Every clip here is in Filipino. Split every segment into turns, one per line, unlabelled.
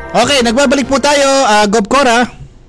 Okay, nagbabalik po tayo, Gob Cora.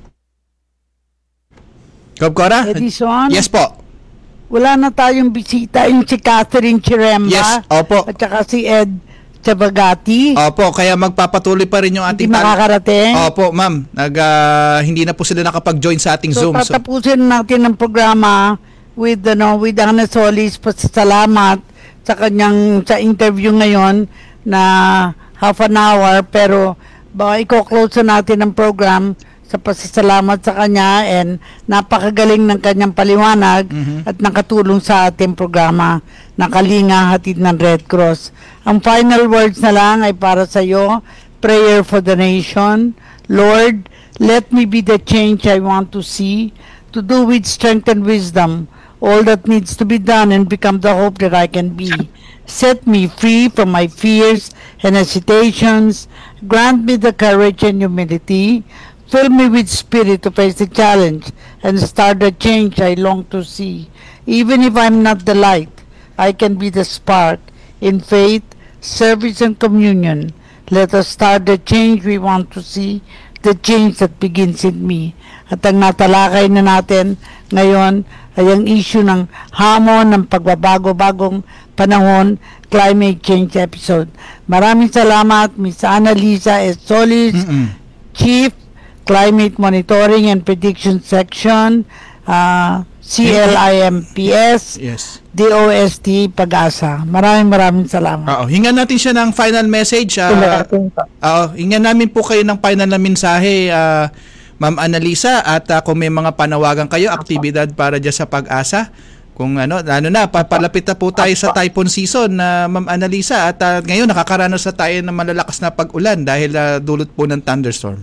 Gob Cora?
Edison?
Yes po.
Wala na tayong bisita, yung si Catherine Chiremba.
Yes, opo.
At saka si Ed Chabagati.
Opo, kaya magpapatuloy pa rin yung ating...
Hindi makakarating.
Opo, ma'am. Hindi na po sila nakapag-join sa ating Zoom.
So, tatapusin natin ang programa with Ana Solis. Pasalamat sa kanyang interview ngayon na half an hour. Pero baka i-close na natin ang program sa pasasalamat sa kanya, and napakagaling ng kanyang paliwanag at nakatulong sa ating programa na Kalinga hatid ng Red Cross. Ang final words na lang ay para sa iyo. Prayer for the nation. Lord, let me be the change I want to see, to do with strength and wisdom all that needs to be done and become the hope that I can be. Set me free from my fears and hesitations. Grant me the courage and humility. Fill me with spirit to face the challenge and start the change I long to see. Even if I'm not the light, I can be the spark in faith, service, and communion. Let us start the change we want to see, the change that begins in me. At ang natalakay na natin ngayon ay ang issue ng hamon ng pagbabago-bagong panahon, climate change episode. Maraming salamat, Ms. Annalisa S. Solis, Chief Climate Monitoring and Prediction Section, CLIMPS,
yes.
DOST Pag-asa. Maraming salamat.
Hingan natin siya ng final message. Hingan namin po kayo ng final na mensahe, Ma'am Annalisa, at kung may mga panawagan kayo, aktibidad para dyan sa Pag-asa. Kung papalapit na po tayo sa typhoon season na Ma'am Annalisa, at ngayon nakakaranas na tayo ng malalakas na pag-ulan dahil dulot po ng thunderstorm.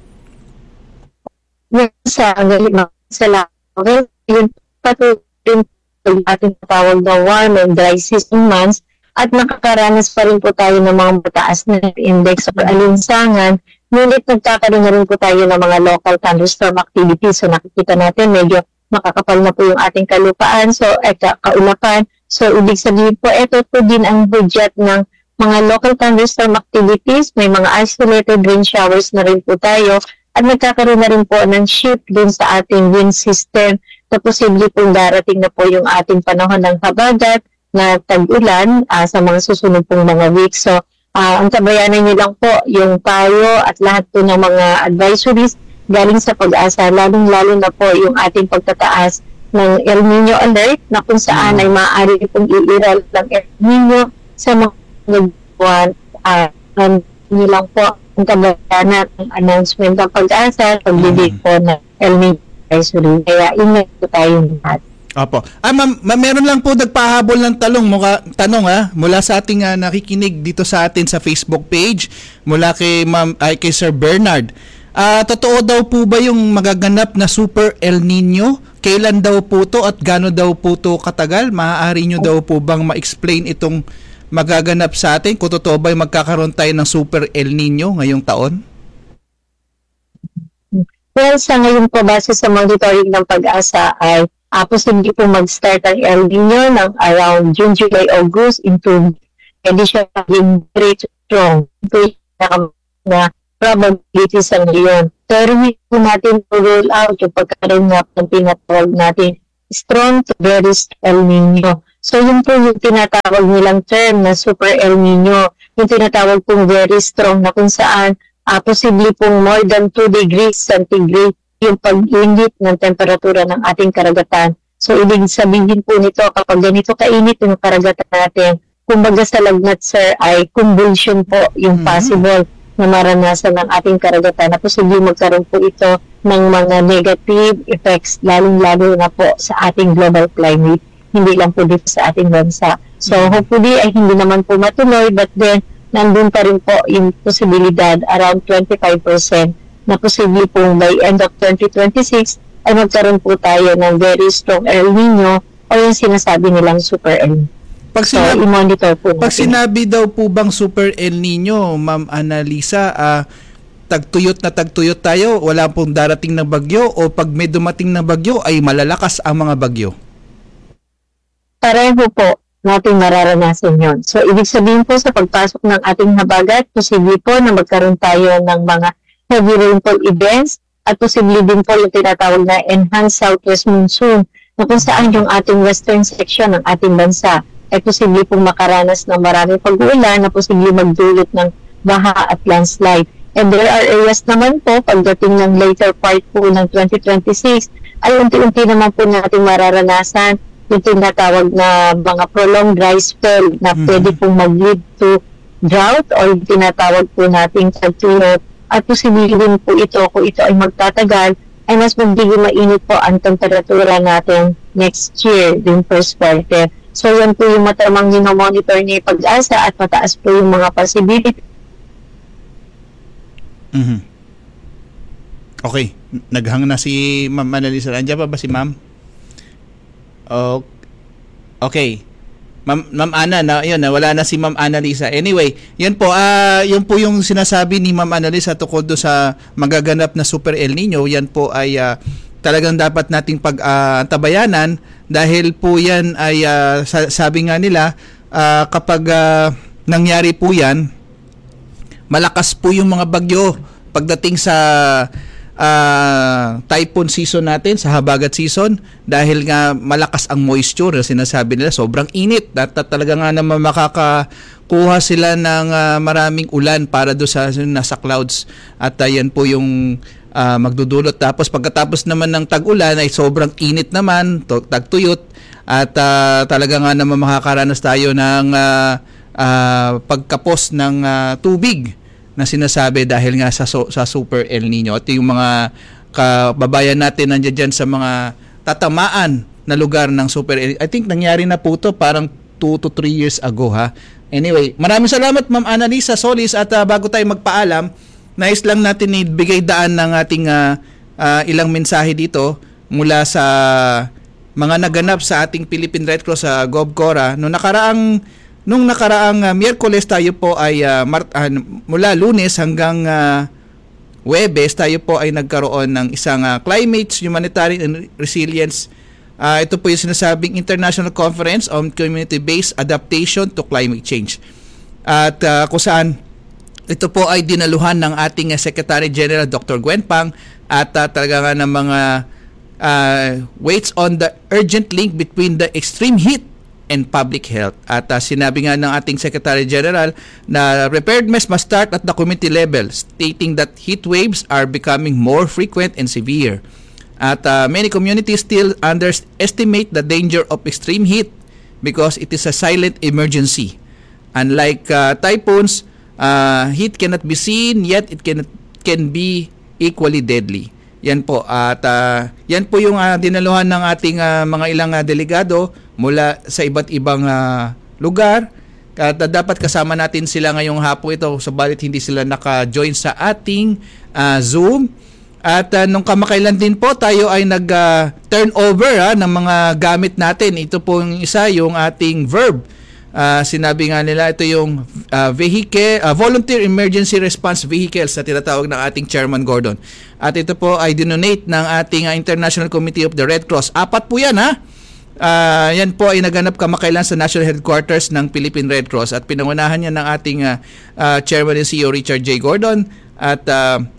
Salamat. Yun, patuloy yung ating tawag na warm and dry season months, at nakakaranas pa rin po tayo ng mga mataas na index of alinsangan, ngunit nagkakaroon na rin po tayo ng mga local thunderstorm activities. So nakikita natin medyo makakapal na po yung ating kalupaan, kaulapan. So ibig sabihin po, ito po din ang budget ng mga local thunderstorm activities. May mga isolated rain showers na rin po tayo, at nagkakaroon na rin po ng shift din sa ating wind system na posible pong darating na po yung ating panahon ng habagat na tag-ulan sa mga susunod pong mga weeks. So, ang tabayanan nyo lang po yung payo at lahat po ng mga advisories galing sa Pag-asa, lalong-lalo na po yung ating pagtataas ng El Nino alert na kung saan ay maaari pong iiral ng El Nino sa mga buwan. Nyo lang po ang tabayanan ng announcement ng Pag-asa, pagbibig po ng El Nino advisory. Kaya ingat po tayo lahat.
Opo. Ma'am, meron lang po nagpahabol ng tanong mula sa ating nakikinig dito sa atin sa Facebook page, mula kay kay Sir Bernard. Totoo daw po ba yung magaganap na Super El Nino? Kailan daw po to at gaano daw po to katagal? Maaari nyo daw po bang ma-explain itong magaganap sa atin? Kung totoo ba yung magkakaroon tayo ng Super El Nino ngayong taon?
Well, sa ngayon po, base sa monitoring ng Pag-asa ay posible po mag-start ang El Nino ng around June, July, August into hindi siya maging very strong. Ito yung na probability sa ngayon. Pero hindi po natin to roll out yung pagkaroon nga ng tinatawag natin strong to very El Nino. So yun po yung tinatawag nilang term na Super El Nino. Yung tinatawag pong very strong na kung saan posible pong more than 2 degrees centigrade yung pag-init ng temperatura ng ating karagatan. So, ibig sabihin po nito, kapag ganito kainit yung karagatan natin, kumbaga sa lagnat, sir, ay convulsion po yung possible na maranasan ng ating karagatan, na posible magkaroon po ito ng mga negative effects, lalong-lalo na po sa ating global climate, hindi lang po dito sa ating bansa. So, hopefully, ay hindi naman po matuloy, but then, nandun pa rin po yung posibilidad, around 25%, na posible pong by end of 2026 ay magkaroon po tayo ng very strong El Nino o yung sinasabi nilang Super El Nino. I-monitor po natin.
Pag sinabi daw po bang Super El Nino, Ma'am Annalisa, tagtuyot na tagtuyot tayo, wala pong darating na bagyo, o pag may dumating na bagyo ay malalakas ang mga bagyo?
Pareho po. natin mararanasan yon. So, ibig sabihin po sa pagpasok ng ating habagat, posible po na magkaroon tayo ng mga heavy rainfall events at posible din po yung tinatawag na enhanced southwest monsoon na kung saan yung ating western section ng ating bansa ay posible pong makaranas ng maraming pag-uulan na posible magdulot ng baha at landslide. And there are areas naman po, pagdating ng later part po ng 2026, ay unti-unti naman po natin mararanasan yung tinatawag na mga prolonged dry spell na pwede pong mag-lead to drought or yung tinatawag po nating tagtulot. At posible din po ito, kung ito ay magtatagal, ay mas magiging mainit po ang temperatura natin next year, yung first quarter. So yan po yung matamang minomonitor ni Pag-asa at mataas po yung mga possibility.
Okay, naghang na si Ma'am Annalisa. Andiyan pa ba si Ma'am? Okay. Ma'am Ana, wala na si Ma'am Annalisa. Anyway, yun po yung sinasabi ni Ma'am Annalisa tungkol do sa magaganap na Super El Nino. Yan po ay talagang dapat nating pag-antabayanan dahil po yan ay sabi nga nila kapag nangyari po yan, malakas po yung mga bagyo pagdating sa typhoon season natin, sa habagat season, dahil nga malakas ang moisture. Sinasabi nila sobrang init at talaga nga naman makakakuha sila ng maraming ulan para do sa nasa clouds at yan po yung magdudulot. Tapos pagkatapos naman ng tag-ulan ay sobrang init naman, tagtuyot at talaga nga naman makakaranas tayo ng pagkapos ng tubig na sinasabi dahil nga sa Super El Nino. At yung mga kababayan natin nandiyan dyan sa mga tatamaan na lugar ng Super El Nino. I think nangyari na po ito parang 2 to 3 years ago ha. Anyway, maraming salamat Ma'am Annalisa Solis at bago tayo magpaalam, nais lang natin ibigay daan ng ating ilang mensahe dito mula sa mga naganap sa ating Philippine Red Cross sa GovCora. Nung nakaraang Miyerkules tayo po ay mula Lunes hanggang Huwebes tayo po ay nagkaroon ng isang Climate, Humanitarian and Resilience. Ito po yung sinasabing International Conference on Community-Based Adaptation to Climate Change. At kung saan ito po ay dinaluhan ng ating Secretary General Dr. Gwen Pang at talaga nga ng mga weights on the urgent link between the extreme heat and public health. At sinabi nga ng ating Secretary General na preparedness must start at the community level, stating that heat waves are becoming more frequent and severe. At many communities still underestimate the danger of extreme heat because it is a silent emergency. Unlike typhoons, heat cannot be seen, yet it can be equally deadly. Yan po. At yan po yung dinaluhan ng ating mga ilang delegado mula sa iba't ibang lugar. At dapat kasama natin sila ngayong hapon ito, subalit hindi sila naka-join sa ating Zoom. At nung kamakailan din po tayo ay nag-turnover ng mga gamit natin. Ito po yung isa, yung ating Verb. Sinabi nga nila ito yung Volunteer Emergency Response Vehicles na tinatawag ng ating Chairman Gordon. At ito po ay dinonate ng ating International Committee of the Red Cross. 4 po yan ha. Yan po ay naganap kamakailan sa National Headquarters ng Philippine Red Cross at pinangunahan niya ng ating Chairman and CEO Richard J. Gordon. At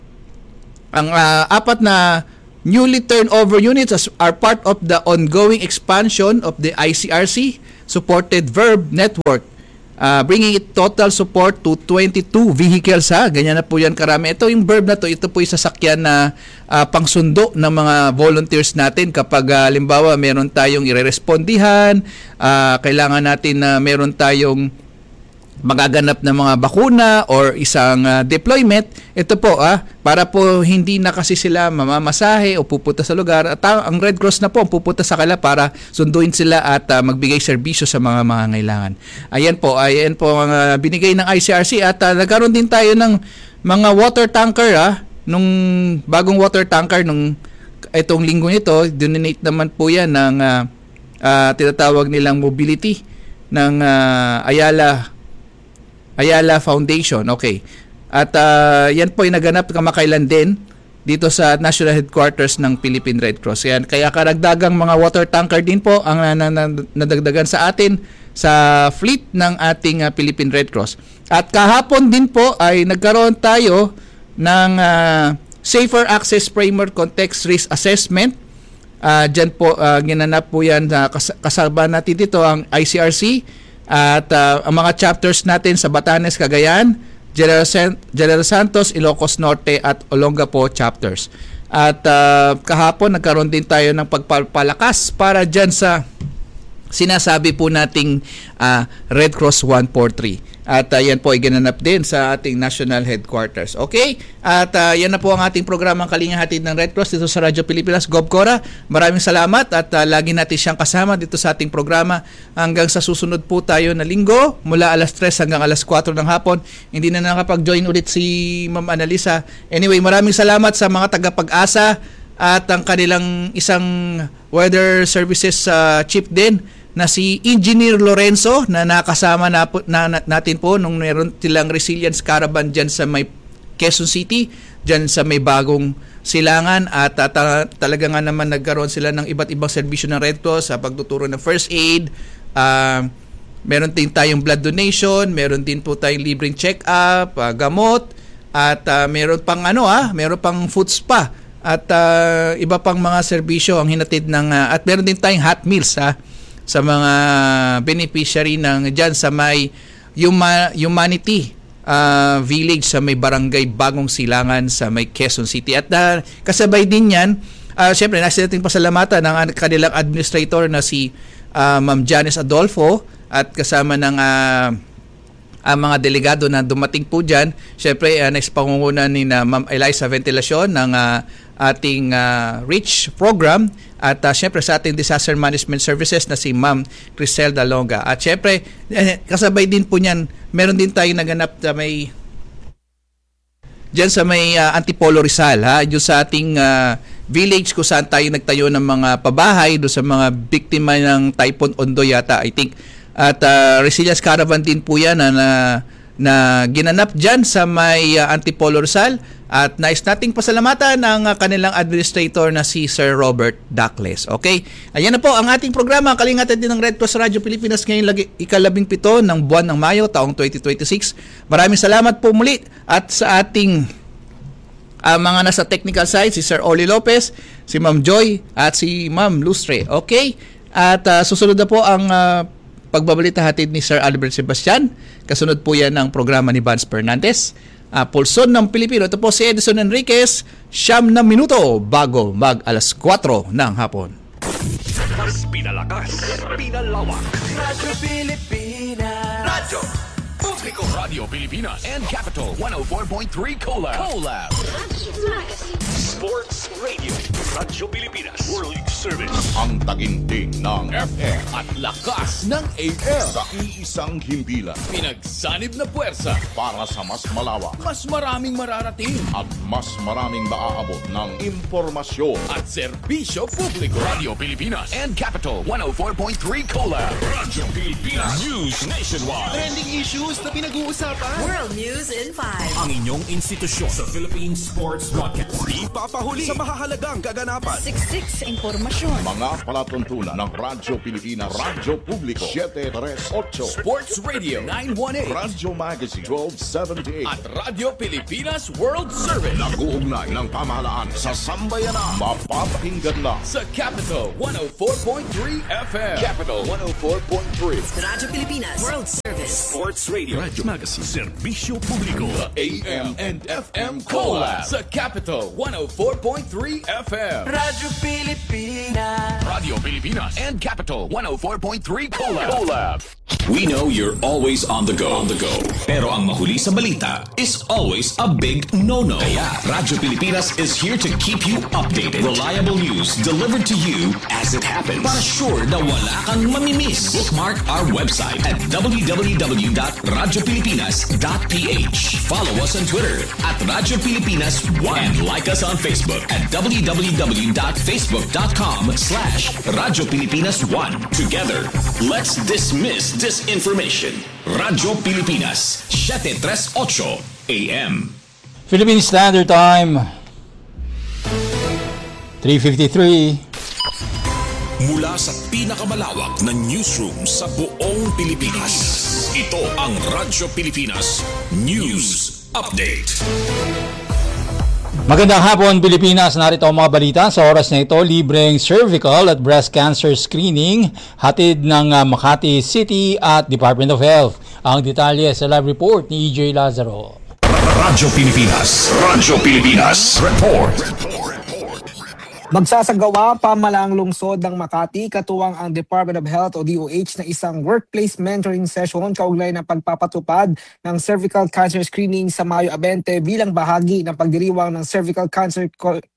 ang 4 na newly turned over units are part of the ongoing expansion of the ICRC supported Verb network, bringing it total support to 22 vehicles ha. Ganyan na po yan karami. Ito yung Verb na to, ito po yung sasakyan na pangsundo ng mga volunteers natin kapag halimbawa meron tayong irerespondihan, kailangan natin na meron tayong magaganap ng mga bakuna or isang deployment. Ito po para po hindi na kasi sila mamamasahe o pupunta sa lugar at ang Red Cross na po ang pupunta sa kanila para sunduin sila at magbigay serbisyo sa mga mangangailangan. Ayan po ang binigay ng ICRC at nagkaroon din tayo ng mga water tanker nung bagong water tanker nung itong linggo nito. Donate naman po yan ng tinatawag nilang mobility ng Ayala Foundation. Okay. At yan po ay naganap kamakailan din dito sa National Headquarters ng Philippine Red Cross. Yan. Kaya karagdagang mga water tanker din po ang nadagdagan sa atin sa fleet ng ating Philippine Red Cross. At kahapon din po ay nagkaroon tayo ng Safer Access Framework Context Risk Assessment. Diyan po ginanap po yan, kasama natin dito ang ICRC at ang mga chapters natin sa Batanes, Cagayan, General Santos, Ilocos Norte at Olongapo chapters. At kahapon nagkaroon din tayo ng pagpapalakas para dyan sa sinasabi po nating Red Cross 143. At yan po ay ginanap din sa ating national headquarters. Okay? At yan na po ang ating programang Kalinga Hatid ng Red Cross dito sa Radyo Pilipinas. Gob Cora, maraming salamat at lagi natin siyang kasama dito sa ating programa hanggang sa susunod po tayo na linggo mula alas 3 hanggang alas 4 ng hapon. Hindi na nakapag-join ulit si Ma'am Annalisa. Anyway, maraming salamat sa mga taga-Pag-asa at ang kanilang isang weather services chief din na si Engineer Lorenzo na nakasama natin po nung meron silang resilience caravan dyan sa may Quezon City, dyan sa may bagong silangan at talaga nga naman nagkaroon sila ng iba't ibang serbisyo ng Red Cross sa pagtuturo ng first aid. Meron din tayong blood donation, meron din po tayong libreng check-up, gamot at meron pang meron pang food spa at iba pang mga serbisyo ang hinatid ng at meron din tayong hot meals sa mga beneficiary ng dyan sa may Humanity Village sa may barangay Bagong Silangan sa may Quezon City. At kasabay din yan, syempre nasa natin pasalamatan ng kanilang administrator na si Ma'am Janice Adolfo at kasama ng mga delegado na dumating po dyan. Syempre, next pangunguna ni Ma'am Eliza Ventilacion ng ating REACH program at syempre sa ating Disaster Management Services na si Ma'am Criselda Longa. At syempre, kasabay din po niyan, meron din tayong naganap na may dyan sa may Antipolo Rizal, dyan sa ating village kung saan tayo nagtayo ng mga pabahay doon sa mga biktima ng Typhoon Ondo yata, I think. At resilience caravan din po yan na ginanap dyan sa may Antipolo Rizal. At nais nating pasalamatan ang kanilang administrator na si Sir Robert Dacles. Okay? Ayan na po ang ating programa. Kalingatan din ng Red Cross Radio Pilipinas ngayong ika-17 ng buwan ng Mayo, taong 2026. Maraming salamat po muli at sa ating mga nasa technical side, si Sir Oli Lopez, si Ma'am Joy at si Ma'am Lustre. Okay? At susunod na po ang pagbabalita hatid ni Sir Albert Sebastian. Kasunod po yan ang programa ni Vance Fernandez. Pulson ng Pilipino. Ito po si Edison Enriquez. 9 na minuto bago mag alas 4 ng hapon.
Mas pinalakas, pinalawak. Radyo Pilipinas. Radyo Publiko Radio Pilipinas and Capital 104.3 Collab. Sports Radio. Radyo Pilipinas. World Service.
Ang taginting ng
FM at lakas ng AM.
sa iisang himpilan
Pinagsanib na puwersa
para sa mas malawak
mas maraming mararating
at mas maraming maaabot ng impormasyon.
at serbisyo publiko. Radio Pilipinas and Capital 104.3 Collab. Radyo Pilipinas News Nationwide.
Trending issues na pinag-uusapan.
World News in 5.
Ang inyong institusyon sa Philippine Sports Broadcast.
Di papahuli sa mahahalagang kaganapan.
Siksik sa impormasyon.
Mga palatuntunan ng Radyo Pilipinas, Radyo Publiko 738,
Sports Radio 918
Radyo Magazine 1278
at Radyo Pilipinas World Service
nag-uugnay ng pamahalaan sa sambayanan. Mapapakinggan na
sa Capital 104.3 FM. Capital 104.3
Radyo Pilipinas World Service.
Sports Radio Radyo Magazine Serbisyo Publiko. AM and FM Collab sa Capital 104.3 FM.
Radyo Pilipinas.
Radio Pilipinas and Capital 104.3 Collab. We know you're always on the go. Pero ang mahuli sa balita is always a big no-no. Kaya Radyo Pilipinas is here to keep you updated. Reliable news delivered to you as it happens. Para sure na wala kang mamimiss. Bookmark our website at www.radiopilipinas.ph. Follow us on Twitter at Radyo Pilipinas 1 and like us on Facebook at www.facebook.com/Radyo Pilipinas 1. Together, let's dismiss disinformation. Radyo Pilipinas 738 AM.
Philippine Standard Time 3:53.
Mula sa pinakamalawak na newsroom sa buong Pilipinas. Ito ang Radyo Pilipinas News Update.
Magandang hapon Pilipinas, narito ang mga balita sa oras na ito. Libreng cervical at breast cancer screening hatid ng Makati City at Department of Health. Ang detalye sa live report ni EJ Lazaro.
Radyo Pilipinas Report.
Magsasagawa pamalaang lungsod ng Makati katuwang ang Department of Health o DOH na isang workplace mentoring session kaugnay ng pagpapatupad ng cervical cancer screening sa Mayo 20 bilang bahagi ng pagdiriwang ng Cervical Cancer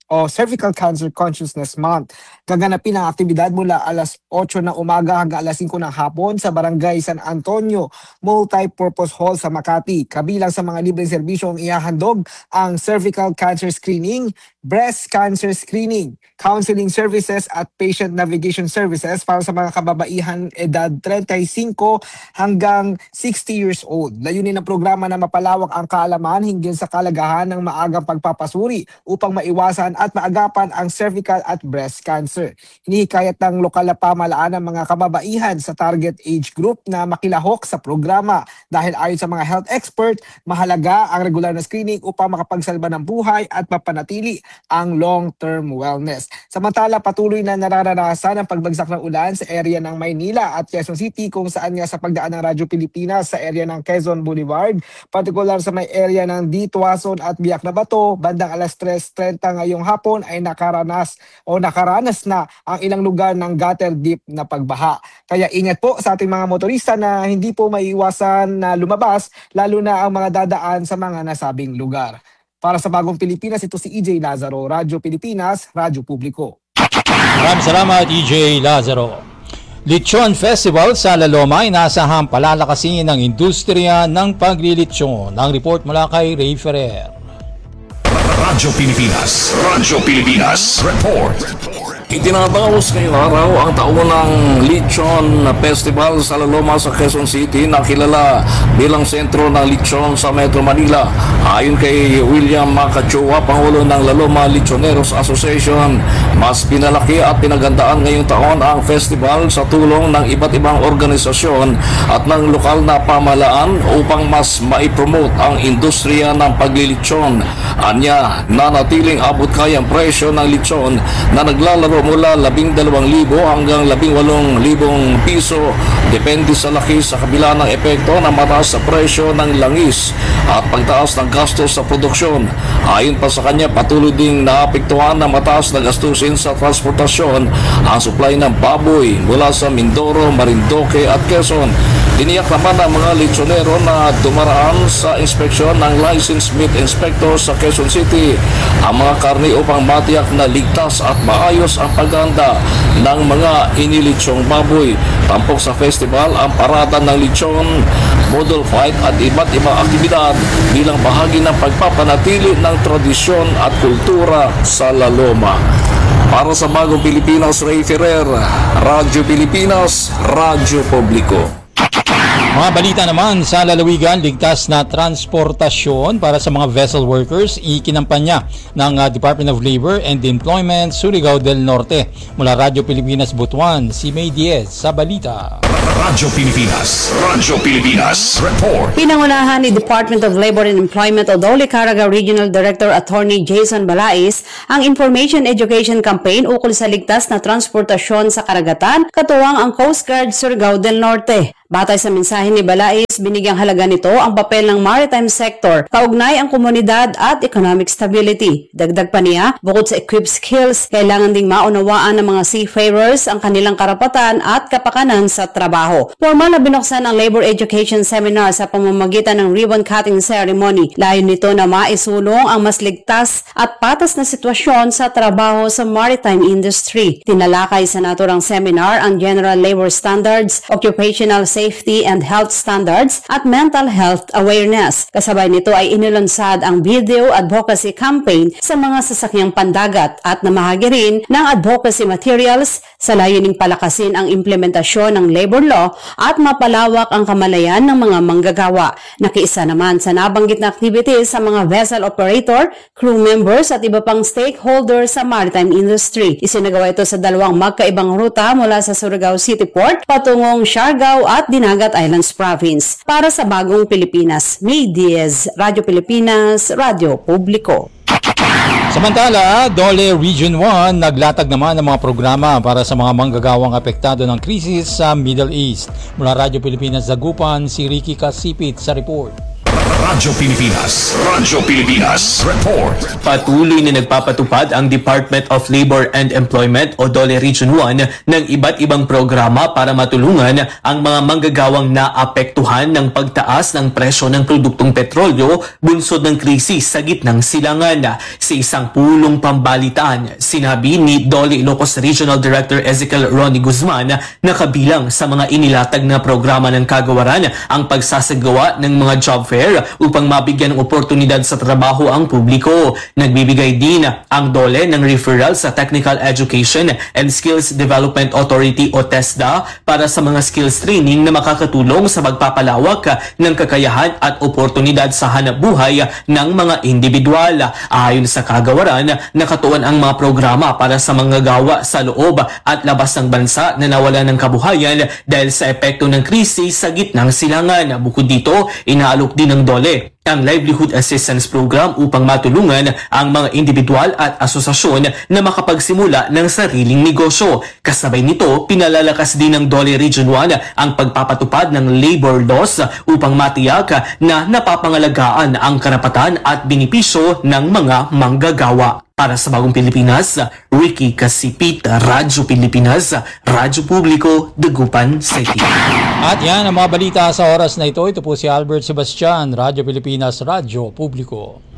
Consciousness Month. Gaganapin ang aktibidad mula alas 8 ng umaga hanggang alas 5 ng hapon sa Barangay San Antonio Multipurpose Hall sa Makati. Kabilang sa mga libreng serbisyo ang ihahandog ang cervical cancer screening, breast cancer screening, counseling services at patient navigation services para sa mga kababaihan edad 35 hanggang 60 years old. Layunin ng programa na mapalawak ang kaalaman hinggil sa kalagahan ng maagang pagpapasuri upang maiwasan at maagapan ang cervical at breast cancer. Hinihikayat ng lokal na pamahalaan ng mga kababaihan sa target age group na makilahok sa programa dahil ayon sa mga health expert, mahalaga ang regular na screening upang makapagsalba ng buhay at mapanatili ang long-term wellness. Samantala, patuloy na nararanasan ang pagbagsak ng ulan sa area ng Maynila at Quezon City kung saan nga sa pagdaan ng Radyo Pilipinas sa area ng Quezon Boulevard, partikular sa may area ng Tuason at Biak na Bato, bandang alas 3:30 ngayong hapon ay nakaranas na ang ilang lugar ng gutter deep na pagbaha. Kaya ingat po sa ating mga motorista na hindi po maiiwasan na lumabas, lalo na ang mga dadaan sa mga nasabing lugar. Para sa Bagong Pilipinas, ito si EJ Lazaro, Radyo Pilipinas, Radyo Publiko.
Maraming salamat EJ Lazaro. Lechon Festival sa Laloma ay nasahang palalakasin ng industriya ng paglilitsyon. Ang report mula kay Ray Ferrer.
Radyo Pilipinas Report.
Itinatapos ngayong araw ang taunang Lechon Festival sa Laloma sa Quezon City na kilala bilang sentro ng lechon sa Metro Manila. Ayon kay William Macachua, Pangulo ng Laloma Lechoneros Association, mas pinalaki at pinagandaan ngayong taon ang festival sa tulong ng iba't ibang organisasyon at ng lokal na pamahalaan upang mas maipromote ang industriya ng paglilitsyon. Anya, nanatiling abot kayang presyo ng lechon na naglalaro mula 12,000 hanggang 18,000 piso depende sa laki sa kabila ng epekto ng mataas sa presyo ng langis at pagtaas ng gastos sa produksyon. Ayon pa sa kanya, patuloy ding naapektuhan ng mataas na gastusin sa transportasyon ang supply ng baboy mula sa Mindoro, Marinduque at Quezon. Tiniyak naman ng mga lechonero na dumaraan sa inspeksyon ng licensed meat inspector sa Quezon City ang mga karne upang matiyak na ligtas at maayos ang paghahanda ng mga inilitsong baboy. Tampok sa festival ang parada ng lechon, model fight at iba't ibang aktibidad bilang bahagi ng pagpapanatili ng tradisyon at kultura sa Laloma. Para sa Bagong Pilipinas, Ray Ferrer, Radyo Pilipinas, Radyo Publiko.
Mga balita naman sa lalawigan, ligtas na transportasyon para sa mga vessel workers ikinampanya ng Department of Labor and Employment Surigao del Norte. Mula Radyo Pilipinas Butuan, si May Diez sa balita.
Radyo Pilipinas Report.
Pinangunahan ni Department of Labor and Employment o Dole Caraga Regional Director Attorney Jason Balais ang Information Education Campaign ukol sa ligtas na transportasyon sa karagatan katuwang ang Coast Guard Surigao del Norte. Batay sa mensahe ni Balais, binigyang halaga nito ang papel ng maritime sector, kaugnay ang komunidad at economic stability. Dagdag pa niya, bukod sa equipped skills, kailangan ding maunawaan ng mga seafarers ang kanilang karapatan at kapakanan sa trabaho. Formal na binuksan ang Labor Education Seminar sa pamamagitan ng ribbon cutting ceremony. Layon nito na maisulong ang mas ligtas at patas na sitwasyon sa trabaho sa maritime industry. Tinalakay sa naturang seminar ang General Labor Standards, Occupational Safety safety and health standards at mental health awareness. Kasabay nito ay inilunsad ang video advocacy campaign sa mga sasakyang pandagat at namahagi rin ng advocacy materials sa layuning palakasin ang implementasyon ng labor law at mapalawak ang kamalayan ng mga manggagawa. Nakiisa naman sa nabanggit na activities sa mga vessel operator, crew members at iba pang stakeholders sa maritime industry. Isinagawa ito sa dalawang magkaibang ruta mula sa Surigao City Port patungong Siargao at Dinagat Islands Province. Para sa Bagong Pilipinas, May Diaz, Radyo Pilipinas, Radyo Publiko.
Samantala, Dole Region 1 naglatag naman ng mga programa para sa mga manggagawang apektado ng krisis sa Middle East. Mula Radyo Pilipinas Zagupan, si Ricky Kasipit sa report.
Radyo Pilipinas Report.
Patuloy na nagpapatupad ang Department of Labor and Employment o DOLE Region 1 ng iba't ibang programa para matulungan ang mga manggagawang naapektuhan ng pagtaas ng presyo ng produktong petrolyo bunsod ng krisis sa gitnang silangan. Sa isang pulong pambalitaan, sinabi ni DOLE Ilocos Regional Director Ezekiel Ronnie Guzman na kabilang sa mga inilatag na programa ng kagawaran ang pagsasagawa ng mga job fair upang mabigyan ng oportunidad sa trabaho ang publiko. Nagbibigay din ang DOLE ng referral sa Technical Education and Skills Development Authority o TESDA para sa mga skills training na makakatulong sa pagpapalawak ng kakayahan at oportunidad sa hanapbuhay ng mga individual. Ayon sa kagawaran, nakatuon ang mga programa para sa mga gawa sa loob at labas ng bansa na nawala ng kabuhayan dahil sa epekto ng krisis sa gitnang silangan. Bukod dito, inaalok din ng DOLE ang Livelihood Assistance Program upang matulungan ang mga individual at asosasyon na makapagsimula ng sariling negosyo. Kasabay nito, pinalalakas din ng DOLE Region 1 ang pagpapatupad ng labor laws upang matiyak na napapangalagaan ang karapatan at benepisyo ng mga manggagawa. Para sa Bagong Pilipinas, Ricky Kasipit, Radyo Pilipinas, Radyo Publiko, Dagupan City.
At yan ang mga balita sa oras na ito. Ito po si Albert Sebastian, Radyo Pilipinas, Radyo Publiko.